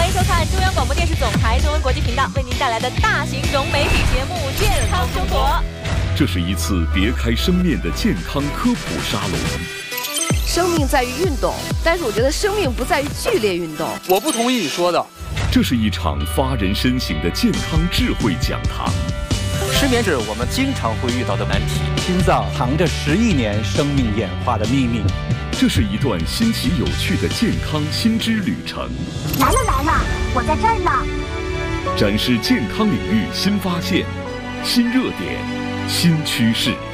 迎收看中央广播电视总台中文国际频道为您带来的大型融媒体节目《健康生活》。 这是一次别开生面的健康科普沙龙。 生命在于运动，但是我觉得生命不在于剧烈运动。 我不同意你说的。 这是一场发人深省的健康智慧讲堂。 失眠是我们经常会遇到的难题。 心脏藏着10亿年生命演化的秘密。 这是一段新奇有趣的健康新知旅程。 来了，我在这儿呢。 展示健康领域新发现、新热点、新趋势。